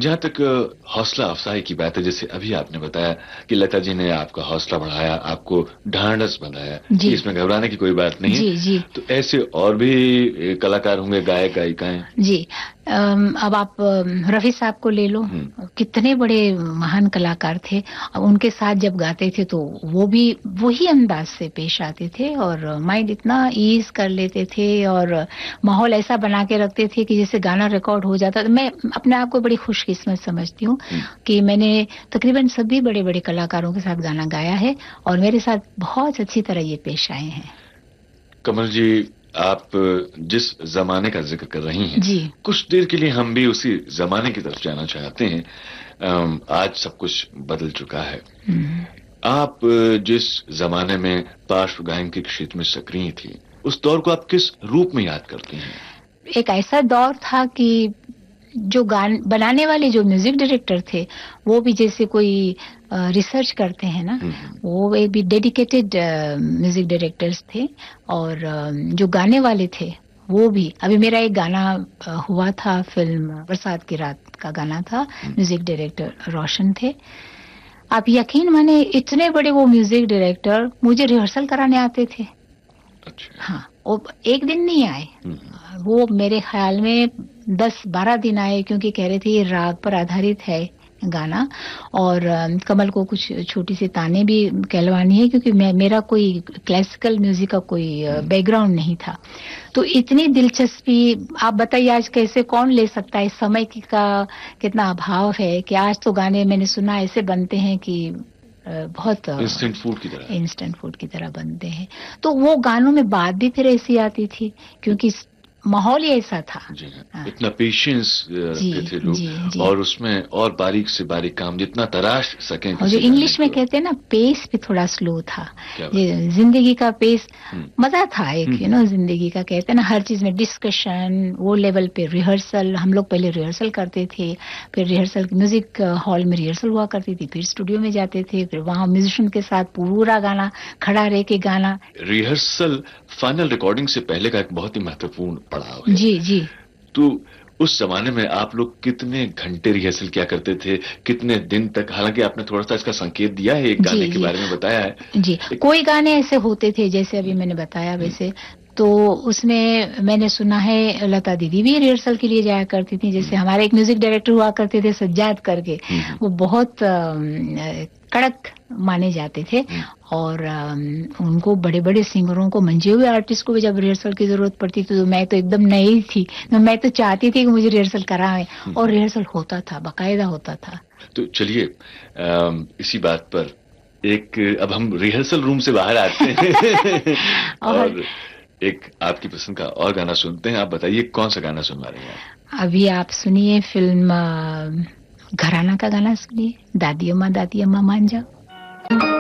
जहाँ तक हौसला अफजाई की बात है, जैसे अभी आपने बताया कि लता जी ने आपका हौसला बढ़ाया, आपको ढांढस बनाया कि इसमें घबराने की कोई बात नहीं है। जी जी। तो ऐसे और भी कलाकार होंगे, गायक गायिकाएं। जी। अब आप रफी साहब को ले लो, कितने बड़े महान कलाकार थे। अब उनके साथ जब गाते थे तो वो भी वही अंदाज से पेश आते थे और माइंड इतना ईज कर लेते थे और माहौल ऐसा बना के रखते थे कि जैसे गाना रिकॉर्ड हो जाता। तो मैं अपने आप को बड़ी खुशकिस्मत समझती हूँ कि मैंने तकरीबन सभी बड़े बड़े कलाकारों के साथ गाना गाया है और मेरे साथ बहुत अच्छी तरह ये पेश आए हैं। कमल जी, आप जिस जमाने का जिक्र कर रही हैं, जी, कुछ देर के लिए हम भी उसी जमाने की तरफ जाना चाहते हैं। आज सब कुछ बदल चुका है। आप जिस जमाने में पार्श्व गायन के क्षेत्र में सक्रिय थी, उस दौर को आप किस रूप में याद करती हैं? एक ऐसा दौर था कि जो गान बनाने वाले जो म्यूजिक डायरेक्टर थे वो भी जैसे कोई रिसर्च करते हैं ना, वो एक भी डेडिकेटेड म्यूजिक डायरेक्टर्स थे और जो गाने वाले थे वो भी। अभी मेरा एक गाना हुआ था, फिल्म बरसात की रात का गाना था, म्यूजिक डायरेक्टर रोशन थे। आप यकीन माने इतने बड़े वो म्यूजिक डायरेक्टर मुझे रिहर्सल कराने आते थे। अच्छा। हाँ, वो एक दिन नहीं आए, वो मेरे ख्याल में 10-12 दिन आए क्योंकि कह रहे थे ये राग पर आधारित है गाना और कमल को कुछ छोटी सी ताने भी कहलवानी है क्योंकि मेरा कोई क्लासिकल म्यूजिक का कोई बैकग्राउंड नहीं था। तो इतनी दिलचस्पी, आप बताइए आज कैसे कौन ले सकता है। समय का कितना अभाव है कि आज तो गाने मैंने सुना ऐसे बनते हैं कि बहुत इंस्टेंट फूड की तरह बनते हैं। तो वो गानों में बात भी फिर ऐसी आती थी क्योंकि माहौल ही ऐसा था। जी हाँ। इतना पेशेंस रखते थे लोग। जी। और उसमें और बारीक से बारीक काम जितना तराश सकें। और जो इंग्लिश में कहते हैं ना, पेस भी थोड़ा स्लो था। जिंदगी का पेस मजा था एक, जिंदगी का कहते हैं ना, हर चीज में डिस्कशन, वो लेवल पे रिहर्सल। हम लोग पहले रिहर्सल करते थे, फिर रिहर्सल म्यूजिक हॉल में रिहर्सल हुआ करती थी, फिर स्टूडियो में जाते थे, फिर वहाँ म्यूजिशियन के साथ पूरा गाना खड़ा रह के गाना। रिहर्सल फाइनल रिकॉर्डिंग से पहले का एक बहुत ही महत्वपूर्ण पड़ाव है। जी जी। तो उस जमाने में आप लोग कितने घंटे रिहर्सल किया करते थे, कितने दिन तक? हालांकि आपने थोड़ा सा इसका संकेत दिया है, एक गाने के बारे में बताया है। जी, कोई गाने ऐसे होते थे जैसे अभी मैंने बताया वैसे, तो उसमें मैंने सुना है लता दीदी भी रिहर्सल के लिए जाया करती थी। जैसे हमारे एक म्यूजिक डायरेक्टर हुआ करते थे सज्जाद करके, वो बहुत कड़क माने जाते थे और उनको बड़े बड़े सिंगरों को, मंजे हुए आर्टिस्ट को भी जब रिहर्सल की जरूरत पड़ती थी तो मैं तो एकदम नई थी, तो मैं तो चाहती थी कि मुझे रिहर्सल कराएं और रिहर्सल होता था, बाकायदा होता था। तो चलिए इसी बात पर अब हम रिहर्सल रूम से बाहर आते हैं और एक आपकी पसंद का और गाना सुनते हैं। आप बताइए कौन सा गाना सुनवा रहे हैं? अभी आप सुनिए फिल्म घराना का गाना सुनिए, दादी अम्मा मान जाओ।